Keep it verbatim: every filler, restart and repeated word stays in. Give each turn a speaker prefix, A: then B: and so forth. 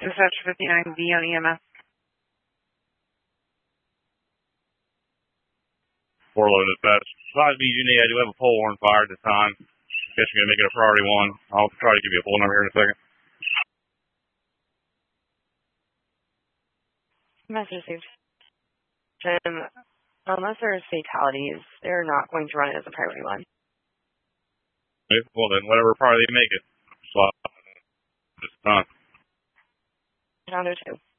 A: Dispatch fifty-nine B on E M S.
B: Four low dispatch. Size B unit, I do have a pole on fire at this time. Guess you're gonna make it a priority one. I'll try to give you a full number here in a second.
A: Message received. And unless there's fatalities, they're not going to run it as a priority one.
B: Okay, well then, whatever priority you make it. So, this time.
A: Round two.